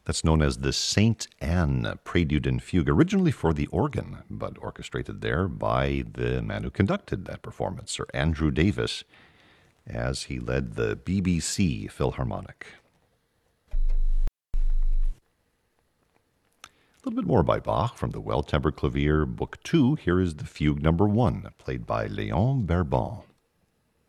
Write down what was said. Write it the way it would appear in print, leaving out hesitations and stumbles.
That's known as the Saint Anne Prelude and Fugue, originally for the organ, but orchestrated there by the man who conducted that performance, Sir Andrew Davis, as he led the BBC Philharmonic. A little bit more by Bach from the Well-Tempered Clavier, Book 2. Here is the Fugue Number 1, played by Léon Berbon.